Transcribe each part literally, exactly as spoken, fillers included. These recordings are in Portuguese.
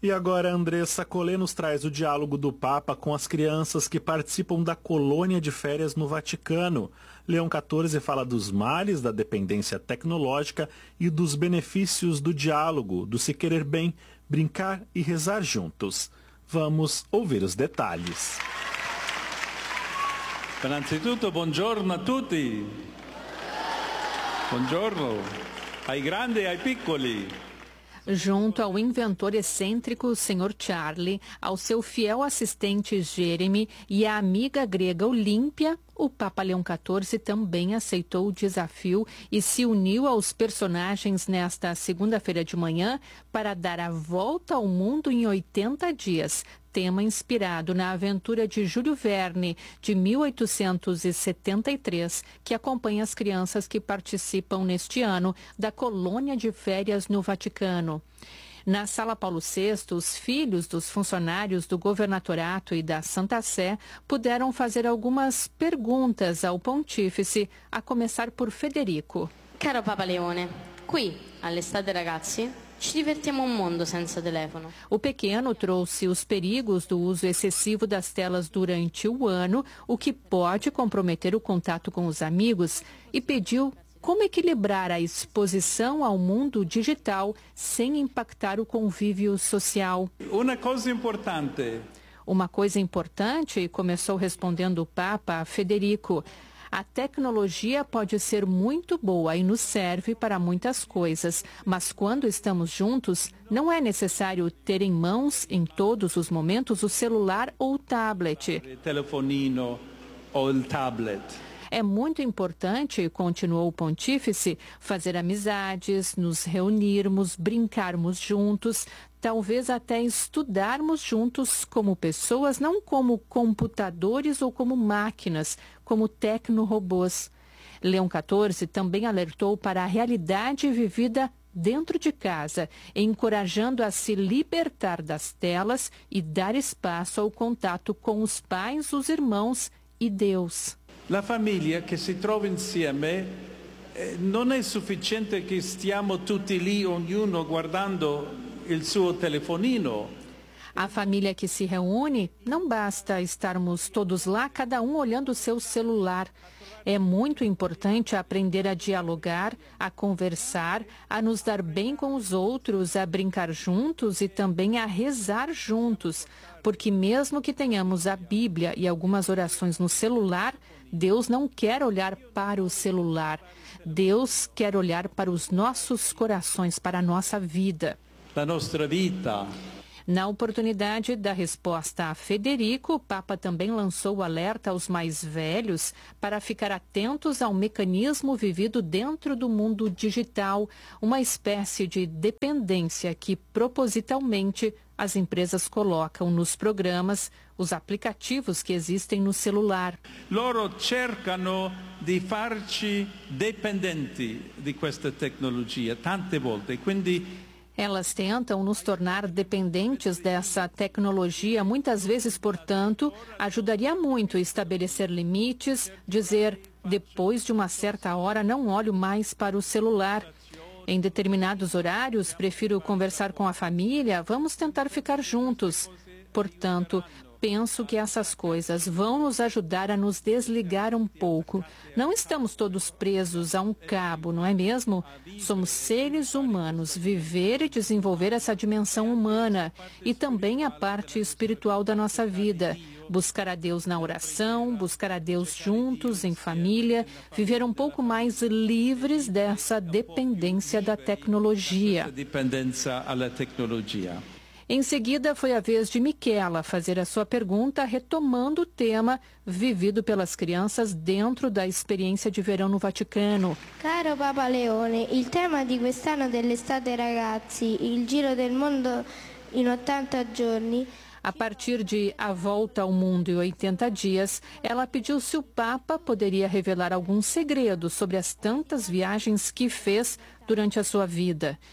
E agora, Andressa Collet nos traz o diálogo do Papa com as crianças que participam da colônia de férias no Vaticano. Leão quatorze fala dos males da dependência tecnológica e dos benefícios do diálogo, do se querer bem, brincar e rezar juntos. Vamos ouvir os detalhes. Innanzitutto, buongiorno a tutti. Buongiorno ai grandi e ai piccoli. Junto ao inventor excêntrico senhor Charlie, ao seu fiel assistente Jeremy e à amiga grega Olímpia, o Papa Leão quatorze também aceitou o desafio e se uniu aos personagens nesta segunda-feira de manhã para dar a volta ao mundo em oitenta dias, tema inspirado na aventura de Júlio Verne, de mil oitocentos e setenta e três, que acompanha as crianças que participam neste ano da colônia de férias no Vaticano. Na Sala Paulo sexto, os filhos dos funcionários do Governatorato e da Santa Sé puderam fazer algumas perguntas ao pontífice, a começar por Federico. Caro Papa Leone, qui, all'Estate Ragazzi, ci divertiamo un mondo senza telefono. O pequeno trouxe os perigos do uso excessivo das telas durante o ano, o que pode comprometer o contato com os amigos, e pediu como equilibrar a exposição ao mundo digital sem impactar o convívio social. Uma coisa importante. Uma coisa importante, começou respondendo o Papa Federico. A tecnologia pode ser muito boa e nos serve para muitas coisas, mas quando estamos juntos, não é necessário ter em mãos, em todos os momentos, o celular ou o tablet. O telefonino ou o tablet. É muito importante, continuou o pontífice, fazer amizades, nos reunirmos, brincarmos juntos, talvez até estudarmos juntos como pessoas, não como computadores ou como máquinas, como tecnorobôs. Leão quatorze também alertou para a realidade vivida dentro de casa, encorajando a se libertar das telas e dar espaço ao contato com os pais, os irmãos e Deus. La famiglia che si trova insieme eh, non è sufficiente che stiamo tutti lì, ognuno guardando il suo telefonino. A família que se reúne, não basta estarmos todos lá, cada um olhando o seu celular. É muito importante aprender a dialogar, a conversar, a nos dar bem com os outros, a brincar juntos e também a rezar juntos. Porque mesmo que tenhamos a Bíblia e algumas orações no celular, Deus não quer olhar para o celular. Deus quer olhar para os nossos corações, para a nossa vida. La nostra vita. Na oportunidade da resposta a Federico, o Papa também lançou o alerta aos mais velhos para ficar atentos ao mecanismo vivido dentro do mundo digital, uma espécie de dependência que propositalmente as empresas colocam nos programas, os aplicativos que existem no celular. Loro cercano di farci dipendenti di questa tecnologia tante volte, quindi Elas tentam nos tornar dependentes dessa tecnologia, muitas vezes, portanto, ajudaria muito estabelecer limites, dizer, depois de uma certa hora não olho mais para o celular. Em determinados horários, prefiro conversar com a família, vamos tentar ficar juntos. Portanto, penso que essas coisas vão nos ajudar a nos desligar um pouco. Não estamos todos presos a um cabo, não é mesmo? Somos seres humanos, viver e desenvolver essa dimensão humana e também a parte espiritual da nossa vida. Buscar a Deus na oração, buscar a Deus juntos, em família, viver um pouco mais livres dessa dependência da tecnologia. Dependência à tecnologia. Em seguida, foi a vez de Michela fazer a sua pergunta, retomando o tema vivido pelas crianças dentro da experiência de verão no Vaticano. Caro Papa Leone, il tema di quest'anno dell'Estate Ragazzi, il giro del mondo in ottanta giorni. A partir de A Volta ao Mundo em oitenta dias, ela pediu se o Papa poderia revelar algum segredo sobre as tantas viagens que fez durante a sua vida.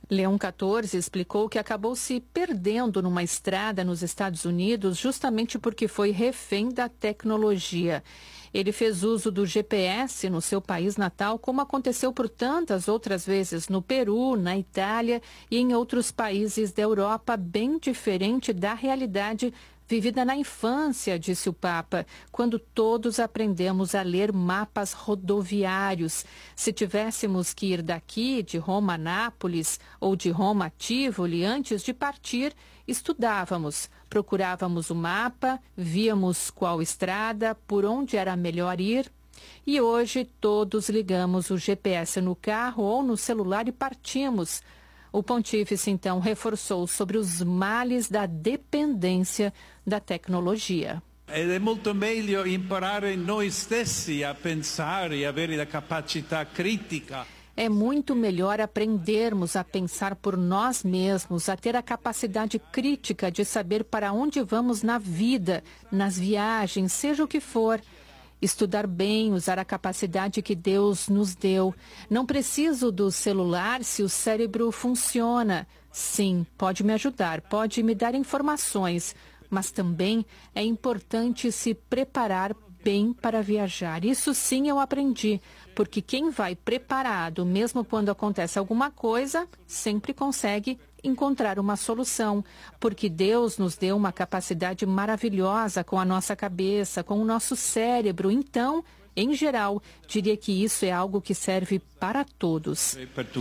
Leão quatorze explicou que acabou se perdendo numa estrada nos Estados Unidos justamente porque foi refém da tecnologia. Ele fez uso do G P S no seu país natal, como aconteceu por tantas outras vezes no Peru, na Itália e em outros países da Europa, bem diferente da realidade vivida na infância, disse o Papa, quando todos aprendemos a ler mapas rodoviários. Se tivéssemos que ir daqui, de Roma a Nápoles ou de Roma a Tivoli, antes de partir, estudávamos, procurávamos o mapa, víamos qual estrada, por onde era melhor ir. E hoje todos ligamos o G P S no carro ou no celular e partimos. O pontífice, então, reforçou sobre os males da dependência da tecnologia. Ed è molto meglio imparare noi stessi a pensare e avere la capacità critica. É muito melhor aprendermos a pensar por nós mesmos, a ter a capacidade crítica de saber para onde vamos na vida, nas viagens, seja o que for. Estudar bem, usar a capacidade que Deus nos deu. Não preciso do celular se o cérebro funciona. Sim, pode me ajudar, pode me dar informações, mas também é importante se preparar bem para viajar. Isso sim eu aprendi, porque quem vai preparado, mesmo quando acontece alguma coisa, sempre consegue encontrar uma solução, porque Deus nos deu uma capacidade maravilhosa com a nossa cabeça, com o nosso cérebro. Então, em geral, diria que isso é algo que serve para todos.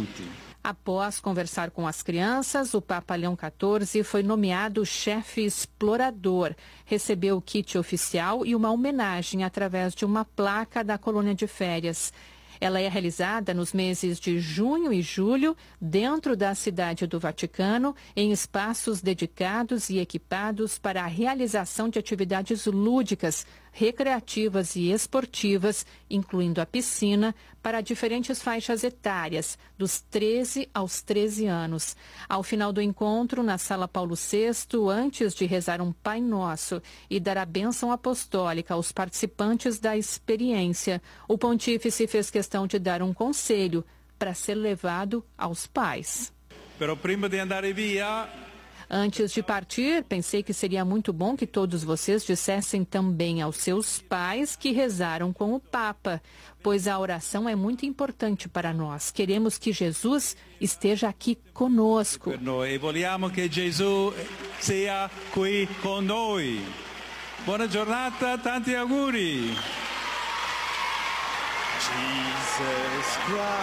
Após conversar com as crianças, o Papa Leão quatorze foi nomeado chefe explorador. Recebeu o kit oficial e uma homenagem através de uma placa da colônia de férias. Ela é realizada nos meses de junho e julho, dentro da cidade do Vaticano, em espaços dedicados e equipados para a realização de atividades lúdicas, recreativas e esportivas, incluindo a piscina, para diferentes faixas etárias, dos treze aos treze anos. Ao final do encontro, na Sala Paulo sexto, antes de rezar um Pai Nosso e dar a bênção apostólica aos participantes da experiência, o pontífice fez questão de dar um conselho para ser levado aos pais. Però prima de andare via... Antes de partir, pensei que seria muito bom que todos vocês dissessem também aos seus pais que rezaram com o Papa, pois a oração é muito importante para nós. Queremos que Jesus esteja aqui conosco. E vogliamo che Gesù sia qui con noi. Buona giornata, tanti auguri. Jesus Christ.